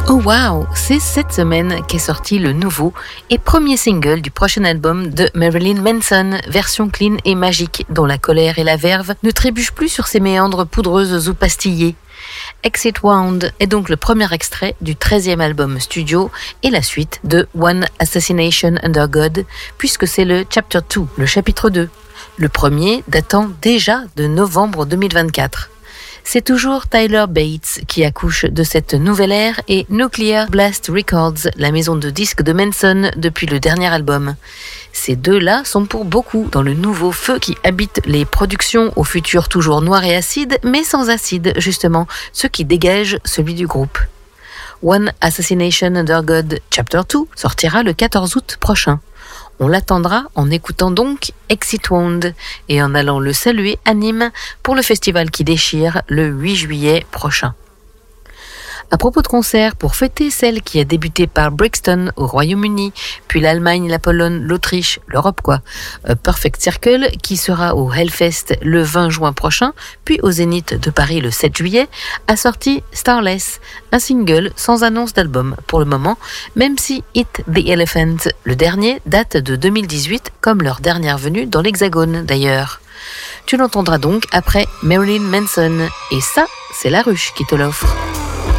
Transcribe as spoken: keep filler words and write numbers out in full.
Oh wow, c'est cette semaine qu'est sorti le nouveau et premier single du prochain album de Marilyn Manson, version clean et magique, dont la colère et la verve ne trébuchent plus sur ses méandres poudreuses ou pastillées. Exit Wound est donc le premier extrait du treizième album studio et la suite de One Assassination Under God, puisque c'est le Chapter deux, le chapitre deux, le premier datant déjà de novembre deux mille vingt-quatre. C'est toujours Tyler Bates qui accouche de cette nouvelle ère et Nuclear Blast Records, la maison de disques de Manson depuis le dernier album. Ces deux-là sont pour beaucoup dans le nouveau feu qui habite les productions au futur toujours noir et acide, mais sans acide justement, ce qui dégage celui du groupe. One Assassination Under God Chapter deux sortira le quatorze août prochain. On l'attendra en écoutant donc Exit Wound et en allant le saluer à Nîmes pour le festival qui déchire le huit juillet prochain. À propos de concerts, pour fêter celle qui a débuté par Brixton au Royaume-Uni, puis l'Allemagne, la Pologne, l'Autriche, l'Europe quoi, A Perfect Circle qui sera au Hellfest le vingt juin prochain, puis au Zénith de Paris le sept juillet, a sorti Starless, un single sans annonce d'album pour le moment, même si Hit the Elephant, le dernier, date de deux mille dix-huit, comme leur dernière venue dans l'Hexagone d'ailleurs. Tu l'entendras donc après Marilyn Manson, et ça, c'est La Ruche qui te l'offre.